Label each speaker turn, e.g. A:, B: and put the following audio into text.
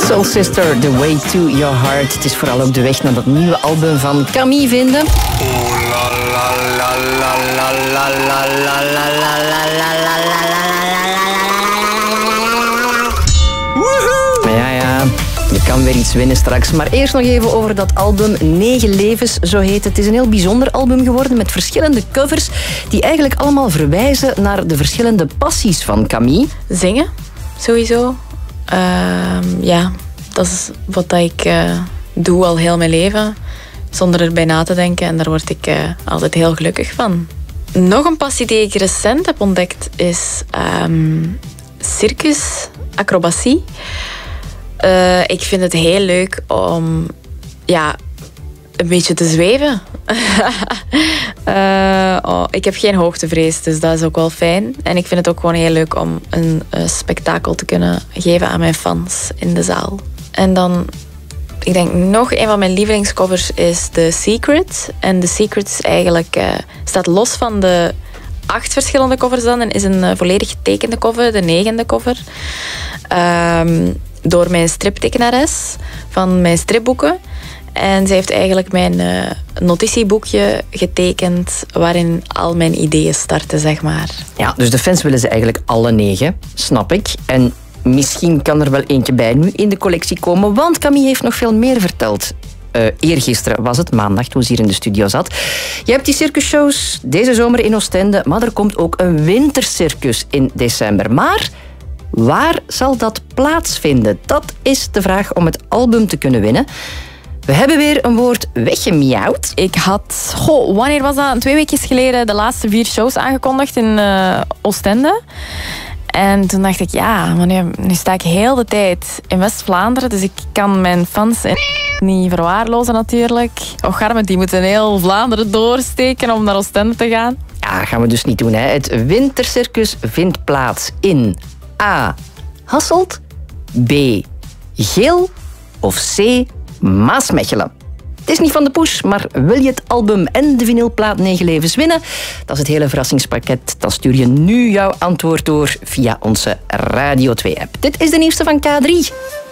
A: Soul Sister, The Way to Your Heart. Het is vooral ook de weg naar dat nieuwe album van Camille vinden. Ja, je kan weer iets winnen straks. Maar eerst nog even over dat album 9 Levens, zo heet het. Het is een heel bijzonder album geworden met verschillende covers die eigenlijk allemaal verwijzen naar de verschillende passies van Camille.
B: Zingen, sowieso. Ja, dat is wat ik doe al heel mijn leven. Zonder erbij na te denken. En daar word ik altijd heel gelukkig van. Nog een passie die ik recent heb ontdekt is circus, acrobatie. Ik vind het heel leuk om een beetje te zweven. Ik heb geen hoogtevrees, dus dat is ook wel fijn. En ik vind het ook gewoon heel leuk om een spektakel te kunnen geven aan mijn fans in de zaal. En dan, ik denk nog een van mijn lievelingscovers is The Secret. En The Secret is eigenlijk, staat los van de 8 verschillende covers dan en is een volledig getekende cover, de 9e cover. Door mijn striptekenares van mijn stripboeken. En zij heeft eigenlijk mijn notitieboekje getekend waarin al mijn ideeën starten, zeg maar.
A: Ja, dus de fans willen ze eigenlijk alle 9, snap ik. En misschien kan er wel eentje bij nu in de collectie komen, want Camille heeft nog veel meer verteld. Eergisteren was het, maandag, toen ze hier in de studio zat. Je hebt die circusshows deze zomer in Oostende, maar er komt ook een wintercircus in december. Maar waar zal dat plaatsvinden? Dat is de vraag om het album te kunnen winnen. We hebben weer een woord weggemiauwd.
B: Ik had, wanneer was dat? 2 weken geleden de laatste 4 shows aangekondigd in Oostende. En toen dacht ik, maar nu sta ik heel de tijd in West-Vlaanderen, dus ik kan mijn fans niet verwaarlozen natuurlijk. Garme, die moeten heel Vlaanderen doorsteken om naar Oostende te gaan.
A: Ja, gaan we dus niet doen. Hè. Het wintercircus vindt plaats in A. Hasselt, B. Geel of C. Maasmechelen. Het is niet van de push, maar wil je het album en de vinylplaat 9 Levens winnen? Dat is het hele verrassingspakket. Dan stuur je nu jouw antwoord door via onze Radio 2-app. Dit is de nieuwste van K3.